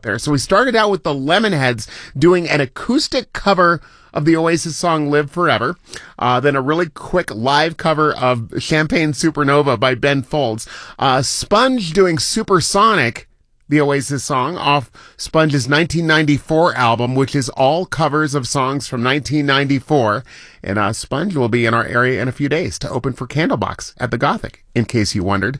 there. So we started out with the Lemonheads doing an acoustic cover of the Oasis song Live Forever. Then a really quick live cover of Champagne Supernova by Ben Folds. Sponge doing Supersonic, the Oasis song, off Sponge's 1994 album, which is all covers of songs from 1994. And Sponge will be in our area in a few days to open for Candlebox at the Gothic, in case you wondered.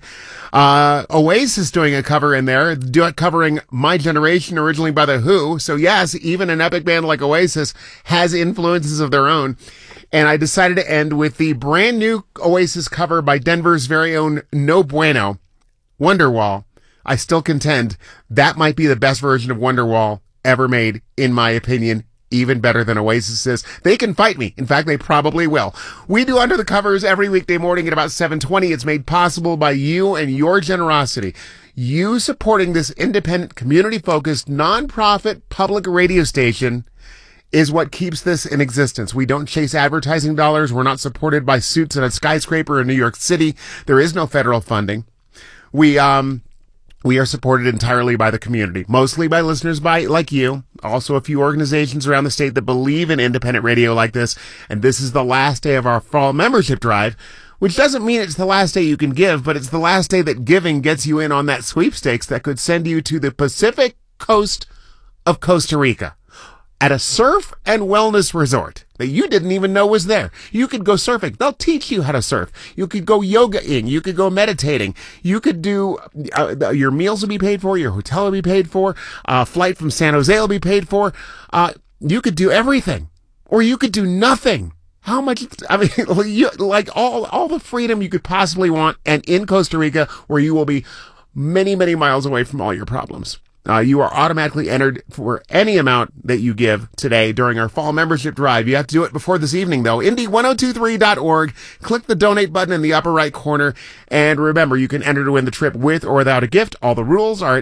Oasis doing a cover in there, covering My Generation, originally by The Who. So yes, even an epic band like Oasis has influences of their own. And I decided to end with the brand new Oasis cover by Denver's very own No Bueno, Wonderwall. I still contend that might be the best version of Wonderwall ever made, in my opinion, even better than Oasis is. They can fight me. In fact, they probably will. We do Under the Covers every weekday morning at about 7:20. It's made possible by you and your generosity. You supporting this independent, community-focused, nonprofit public radio station is what keeps this in existence. We don't chase advertising dollars. We're not supported by suits in a skyscraper in New York City. There is no federal funding. We are supported entirely by the community, mostly by listeners like you, also a few organizations around the state that believe in independent radio like this. And this is the last day of our fall membership drive, which doesn't mean it's the last day you can give, but it's the last day that giving gets you in on that sweepstakes that could send you to the Pacific coast of Costa Rica at a surf and wellness resort that you didn't even know was there. You could go surfing. They'll teach you how to surf. You could go yogaing. You could go meditating. You could do, your meals will be paid for. Your hotel will be paid for. Flight from San Jose will be paid for. You could do everything, or you could do nothing. How much, I mean, like all the freedom you could possibly want, and in Costa Rica, where you will be many, many miles away from all your problems. You are automatically entered for any amount that you give today during our fall membership drive. You have to do it before this evening, though. Indy1023.org. Click the donate button in the upper right corner. And remember, you can enter to win the trip with or without a gift. All the rules are at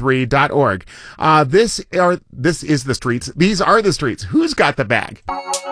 Indy1023.org. This is the streets. These are the streets. Who's got the bag?